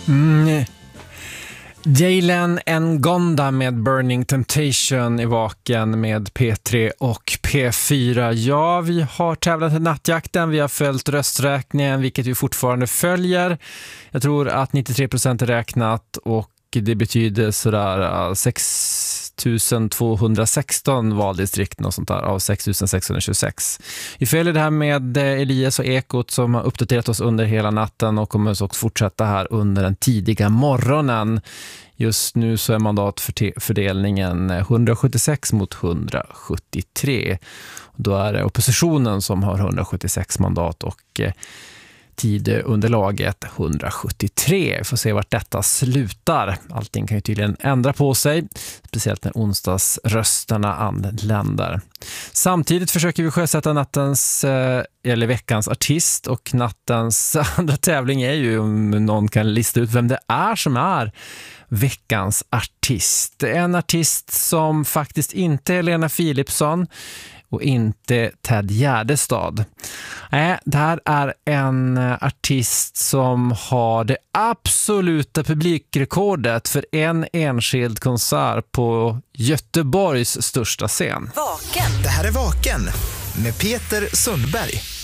Jalen Ngonda med Burning Temptation i Vaken med P3 och P4. Ja, vi har tävlat i nattjakten, vi har följt rösträkningen, vilket vi fortfarande följer. Jag tror att 93% är räknat och det betyder sådär 6216 valdistrikten och sånt där av 6626. Vi följer det här med Elias och Ekot som har uppdaterat oss under hela natten och kommer också fortsätta här under den tidiga morgonen. Just nu så är mandatfördelningen 176 mot 173. Då är det oppositionen som har 176 mandat och tidunderlaget 173. Vi får se vart detta slutar. Allting kan ju tydligen ändra på sig, speciellt när onsdagsrösterna anländer. Samtidigt försöker vi sjösätta eller veckans artist, och nattens andra tävling är ju om någon kan lista ut vem det är som är veckans artist. En artist som faktiskt inte är Lena Philipsson och inte Ted Gärdestad. Nej, det här är en artist som har det absoluta publikrekordet för en enskild konsert på Göteborgs största scen. Vaken. Det här är Vaken med Peter Sundberg.